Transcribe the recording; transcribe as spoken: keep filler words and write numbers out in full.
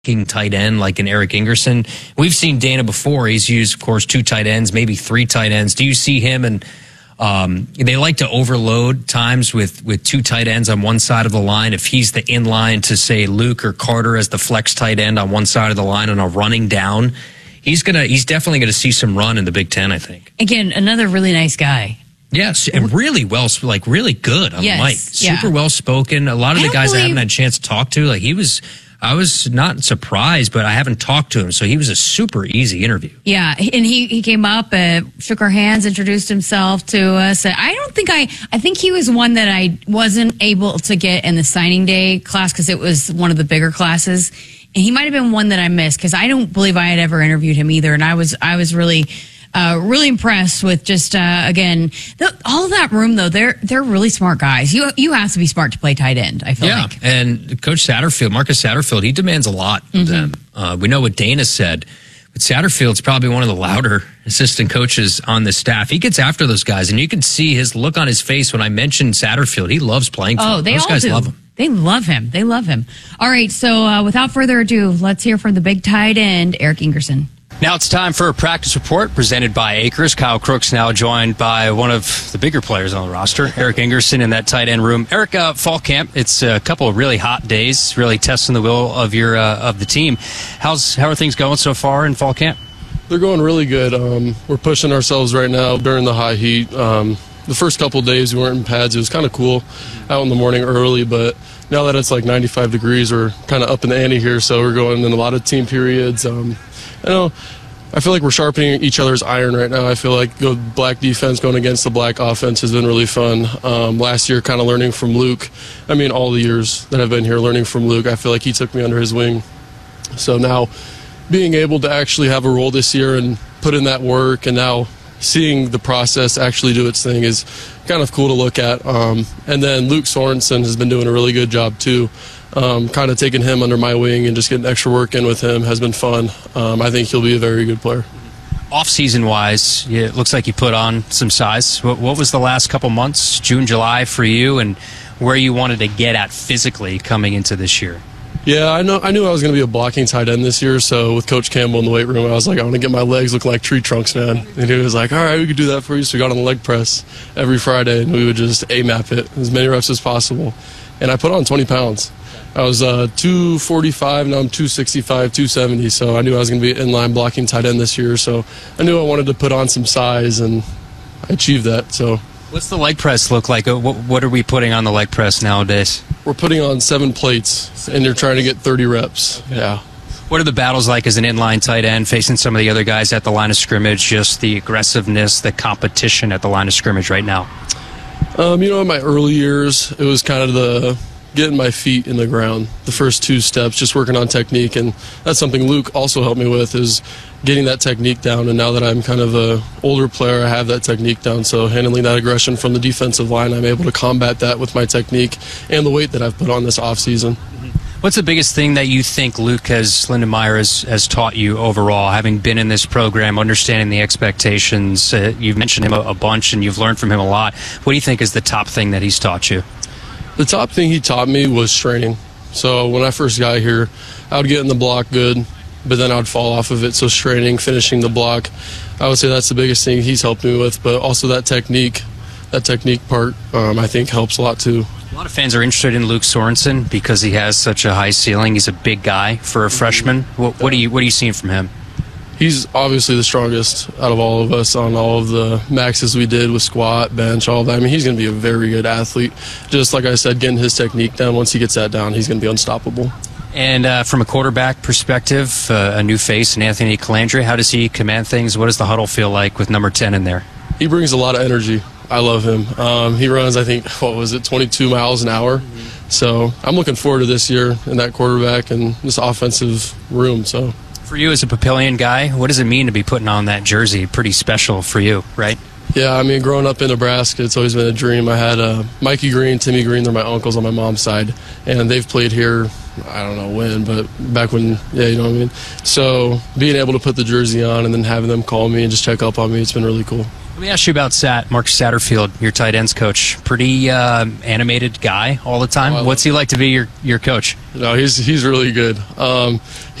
tight end like an Eric Ingerson. We've seen Dana before. He's used, of course, two tight ends, maybe three tight ends. Do you see him? And um, they like to overload times with, with two tight ends on one side of the line. If he's the in line to, say, Luke or Carter as the flex tight end on one side of the line on a running down, he's gonna he's definitely going to see some run in the Big Ten, I think. Again, another really nice guy. Yes, and really well, like really good on yes, the mic. Super yeah. well spoken. A lot of I the guys believe- I haven't had a chance to talk to, like he was, I was not surprised, but I haven't talked to him, so he was a super easy interview. Yeah, and he, he came up, uh, shook our hands, introduced himself to us. I don't think I, I think he was one that I wasn't able to get in the signing day class because it was one of the bigger classes. And he might have been one that I missed because I don't believe I had ever interviewed him either. And I was, I was really, uh, really impressed with just, uh, again, the, all of that room though. They're, they're really smart guys. You, you have to be smart to play tight end, I feel yeah, like. and Coach Satterfield, Marcus Satterfield, he demands a lot of Mm-hmm. them. Uh, we know what Dana said, but Satterfield's probably one of the louder assistant coaches on the staff. He gets after those guys, and you can see his look on his face when I mentioned Satterfield. He loves playing for Oh, him. they Those all guys do. love him. They love him. They love him. All right, so uh, without further ado, let's hear from the big tight end, Eric Ingerson. Now it's time for a practice report presented by Acres. Kyle Crook's now joined by one of the bigger players on the roster, Eric Ingerson, in that tight end room. Eric, uh, fall camp, it's a couple of really hot days, really testing the will of your uh, of the team. How's how are things going so far in fall camp? They're going really good. Um, we're pushing ourselves right now during the high heat. Um, the first couple of days we weren't in pads. It was kind of cool out in the morning early, but now that it's like ninety-five degrees, we're kind of up in the ante here, so we're going in a lot of team periods. Um, I know I feel like we're sharpening each other's iron right now. I feel like go black defense going against the black offense has been really fun. Um, last year, kind of learning from Luke. I mean, all the years that I've been here, learning from Luke, I feel like he took me under his wing. So now being able to actually have a role this year and put in that work, and now seeing the process actually do its thing is kind of cool to look at. Um, and then Luke Sorensen has been doing a really good job too. Um, kind of taking him under my wing and just getting extra work in with him has been fun. Um, I think he'll be a very good player. Off-season wise, yeah, it looks like you put on some size. What, what was the last couple months, June, July, for you, and where you wanted to get at physically coming into this year? Yeah, I know. I knew I was going to be a blocking tight end this year. So with Coach Campbell in the weight room, I was like, I want to get my legs look like tree trunks, man. And he was like, all right, we could do that for you. So we got on the leg press every Friday, and we would just A-map it as many reps as possible. And I put on twenty pounds. I was uh, two forty-five, now I'm two sixty-five, two seventy. So I knew I was going to be an inline blocking tight end this year. So I knew I wanted to put on some size, and I achieved that. So. What's the leg press look like? What, what are we putting on the leg press nowadays? We're putting on seven plates, and you're trying to get thirty reps. Yeah. What are the battles like as an inline tight end facing some of the other guys at the line of scrimmage, just the aggressiveness, the competition at the line of scrimmage right now? Um, you know, in my early years, it was kind of the getting my feet in the ground, the first two steps, just working on technique, and that's something Luke also helped me with, is getting that technique down. And now that I'm kind of a older player, I have that technique down, so handling that aggression from the defensive line, I'm able to combat that with my technique and the weight that I've put on this offseason. What's the biggest thing that you think Luke has, Lindenmeyer has, has taught you overall, having been in this program, understanding the expectations? Uh, you've mentioned him a, a bunch, and you've learned from him a lot. What do you think is the top thing that he's taught you? The top thing he taught me was straining. So when I first got here, I would get in the block good, but then I would fall off of it. So straining, finishing the block, I would say that's the biggest thing he's helped me with. But also that technique, that technique part, um, I think helps a lot too. A lot of fans are interested in Luke Sorensen because he has such a high ceiling. He's a big guy for a freshman. What, what, are you, what are you seeing from him? He's obviously the strongest out of all of us on all of the maxes we did with squat, bench, all of that. I mean, he's going to be a very good athlete. Just like I said, getting his technique down, once he gets that down, he's going to be unstoppable. And uh, from a quarterback perspective, uh, a new face in Anthony Calandre, how does he command things? What does the huddle feel like with number ten in there? He brings a lot of energy. I love him. Um, he runs, I think, what was it, twenty-two miles an hour. Mm-hmm. So I'm looking forward to this year in that quarterback and this offensive room. So. For you as a Papillion guy, what does it mean to be putting on that jersey? Pretty special for you, right? Yeah, I mean, growing up in Nebraska, it's always been a dream. I had uh, Mikey Green, Timmy Green, they're my uncles on my mom's side, and they've played here I don't know when, but back when, yeah, you know what I mean? So being able to put the jersey on and then having them call me and just check up on me, it's been really cool. Let me ask you about Sat, Mark Satterfield, your tight ends coach. Pretty uh, animated guy all the time. Oh, What's he like to be your, your coach? No, he's he's really good. Um,